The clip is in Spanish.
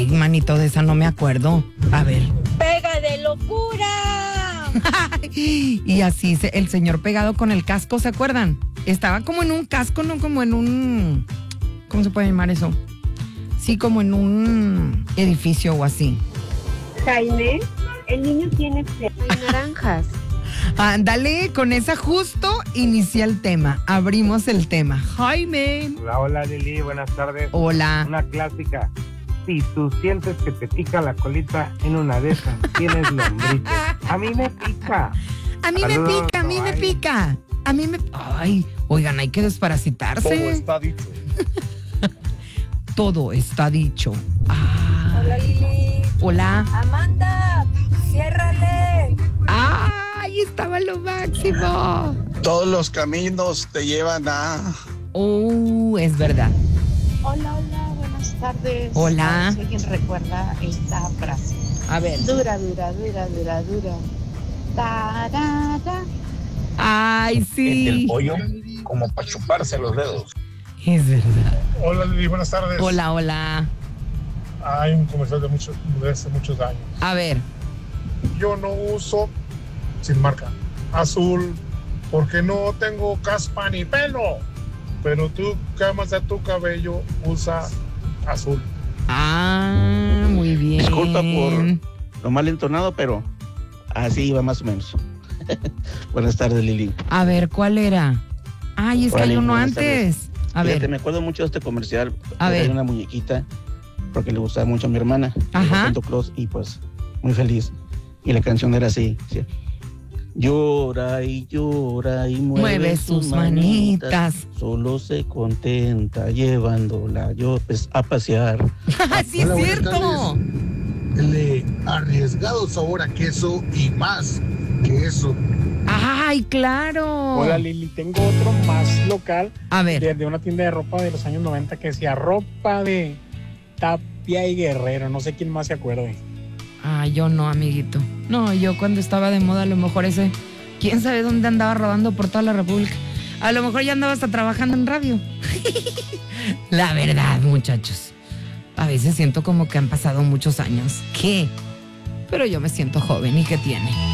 Ay, manito, de esa no me acuerdo. A ver. ¡Pega de locura! Y así el señor pegado con el casco, ¿se acuerdan? Estaba como en un casco, no como en un... ¿Cómo se puede llamar eso? Sí, como en un edificio o así. Jaime, el niño tiene naranjas. Ándale, con esa justo inicia el tema. Abrimos el tema. Jaime. Hola Lili, buenas tardes. Hola. Una clásica. Si tú sientes que te pica la colita, en una de esas tienes lombrices. A mí me pica. A mí Saludos, me pica, a mí me bye. pica. A mí me... Ay, oigan, hay que desparasitarse. Todo está dicho. Todo está dicho. Ah, Hola, Lili. hola. Amanda, ciérrale. Ay, estaba lo máximo. Todos los caminos te llevan a... Es verdad. Hola, buenas tardes. Hola. No sé quién recuerda esta frase. A ver. Dura, dura, dura, dura, dura. Tarara. Ay, sí. El pollo como para chuparse los dedos. Es verdad. Hola Lili, buenas tardes. Hola, hola. Hay un comercial de hace muchos años. A ver. Yo no uso, sin marca, azul, porque no tengo caspa ni pelo. Pero tú que amas a tu cabello, usa azul. Ah, muy bien. Disculpa por lo mal entonado, pero así iba más o menos. Buenas tardes, Lili. A ver, ¿cuál era? Ay, es que Hola, hay Lili, uno buenas antes. tardes. A Fíjate, ver. me acuerdo mucho de este comercial. A ver. Hay una muñequita, porque le gustaba mucho a mi hermana. Ajá. Santa Claus, y pues, muy feliz. Y la canción era así. ¿Sí? Llora y mueve sus manitas. Solo se contenta llevándola yo pues, a pasear. Sí, es cierto. El de arriesgado sabor a queso y más que eso. Ay, claro. Hola Lili, tengo otro más local. A ver. De una tienda de ropa de los años 90 que decía ropa de Tapia y Guerrero. No sé quién más se acuerde. Ah, yo no, amiguito. No, yo cuando estaba de moda, a lo mejor ese... ¿Quién sabe dónde andaba rodando por toda la República? A lo mejor ya andaba hasta trabajando en radio. La verdad, muchachos. A veces siento como que han pasado muchos años. ¿Qué? Pero yo me siento joven. ¿Y qué tiene?